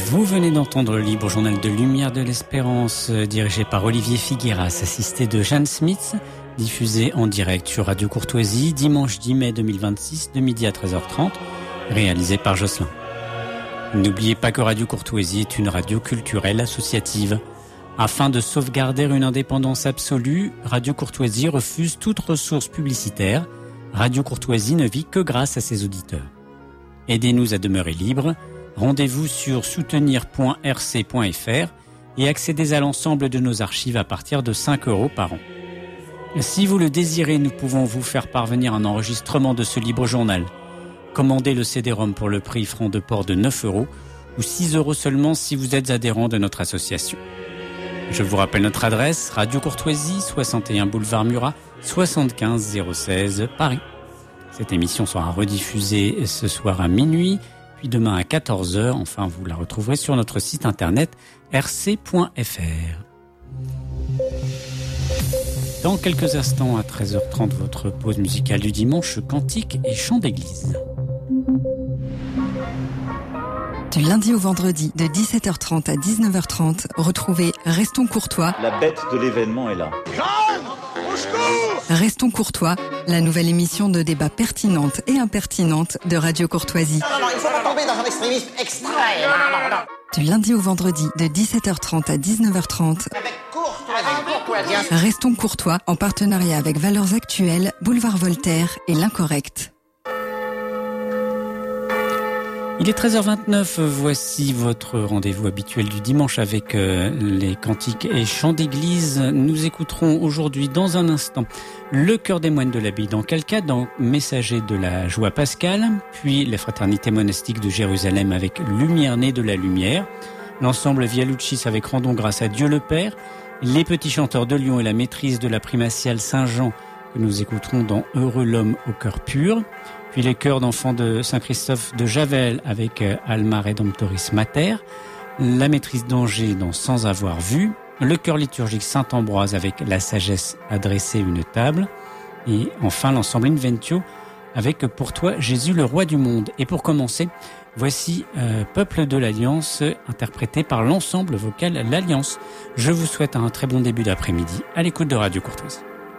Vous venez d'entendre le libre journal de Lumière de l'Espérance, dirigé par Olivier Figueras, assisté de Jeanne Smith, diffusé en direct sur Radio Courtoisie, dimanche 10 mai 2026, de midi à 13h30, réalisé par Jocelyn. N'oubliez pas que Radio Courtoisie est une radio culturelle associative. Afin de sauvegarder une indépendance absolue, Radio Courtoisie refuse toute ressource publicitaire. Radio Courtoisie ne vit que grâce à ses auditeurs. Aidez-nous à demeurer libres. Rendez-vous sur soutenir.rc.fr et accédez à l'ensemble de nos archives à partir de 5 € par an. Si vous le désirez, nous pouvons vous faire parvenir un enregistrement de ce libre journal. Commandez le CD-ROM pour le prix franc de port de 9 € ou 6 € seulement si vous êtes adhérent de notre association. Je vous rappelle notre adresse, Radio Courtoisie, 61 boulevard Murat, 75 016 Paris. Cette émission sera rediffusée ce soir à minuit, puis demain à 14h. Enfin, vous la retrouverez sur notre site internet rc.fr. Dans quelques instants, à 13h30, votre pause musicale du dimanche, cantique et chant d'église. Du lundi au vendredi, de 17h30 à 19h30, retrouvez Restons Courtois. La bête de l'événement est là. Restons Courtois, la nouvelle émission de débat pertinente et impertinente de Radio Courtoisie. Non, il ne faut pas tomber dans un extrémisme extrême. Non. Du lundi au vendredi, de 17h30 à 19h30. Avec courtoisie. Restons Courtois, en partenariat avec Valeurs Actuelles, Boulevard Voltaire et L'Incorrect. Il est 13h29, voici votre rendez-vous habituel du dimanche avec les cantiques et chants d'église. Nous écouterons aujourd'hui dans un instant le chœur des moines de l'abbaye d'Ancalca dans Messager de la joie pascale, puis les fraternités monastiques de Jérusalem avec Lumière née de la lumière, l'ensemble Via Lucis avec Rendons grâce à Dieu le Père, les petits chanteurs de Lyon et la maîtrise de la primatiale Saint-Jean que nous écouterons dans Heureux l'homme au cœur pur, puis les chœurs d'enfants de Saint-Christophe de Javel avec Alma Redemptoris Mater, la maîtrise d'Angers dans Sans avoir vu, le chœur liturgique Saint-Ambroise avec La sagesse a dressé une table, et enfin l'ensemble Inventio avec Pour toi Jésus le roi du monde. Et pour commencer, voici Peuple de l'Alliance interprété par l'ensemble vocal L'Alliance. Je vous souhaite un très bon début d'après-midi à l'écoute de Radio Courtoisie.